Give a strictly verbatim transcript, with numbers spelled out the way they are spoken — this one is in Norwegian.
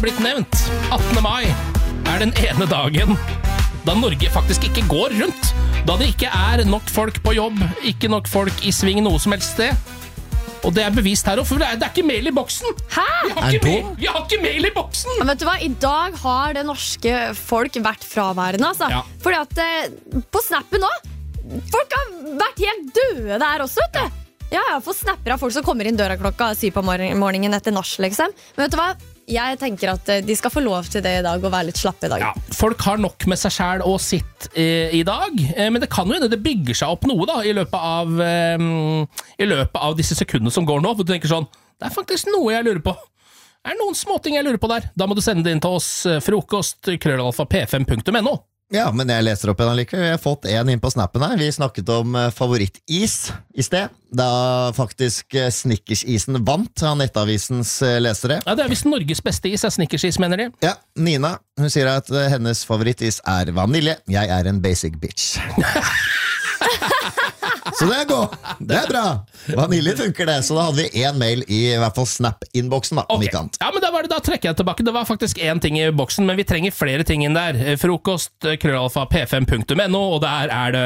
blitt nevnt. attende mai er den ene dagen da Norge faktisk ikke går rundt. Da det ikke er nok folk på jobb, ikke nok folk i sving noe som helst sted. Og det er bevist her også, for det er, det er ikke mail i boksen. Hæ? Vi har ikke, mail, vi har ikke mail i boksen. Men vet du hva, i dag har det norske folk vært fraværende, altså. Ja. Fordi at eh, på snappen nå, folk har vært helt døde der også, vet du. Ja, jeg får snapper av folk som kommer inn døra klokka syv på morgenen etter nach, liksom. Men vet du hva? Jeg tenker at de skal få lov til det i dag, og være litt slappe i dag. Ja, folk har nok med seg selv og sitt eh, i dag, eh, men det kan jo hende det bygger seg opp noe da, i løpet av, eh, i løpet av disse sekundene som går nå, for du tenker sånn, det er faktisk noe jeg lurer på. Det er noen småting jeg lurer på der. Da må du sende det inn til oss, frokost, krøllalfa, p fem punktum no. Ja, men jeg leser opp en allikevel. Jeg har fått en inn på snappen her. Vi snakket om favorittis i sted. Da faktisk Snickersisen vant av Nettavisens lesere. Ja, det er visst Norges beste is, er Snickersis, mener de. Ja, Nina, hun sier at hennes favorittis er vanilje. Jeg er en basic bitch. Så det er godt. Det er bra. Vanilje funker det. Så da hadde vi en mail i, i hvert fall Snap-inboxen da, om Ok. ikke annet. Ja, men da, var det, da trekker jeg tilbake. Det var faktisk en ting i boksen, men vi trenger flere ting inn der. Frokost, krøllalfa, p fem punktum no, og der er det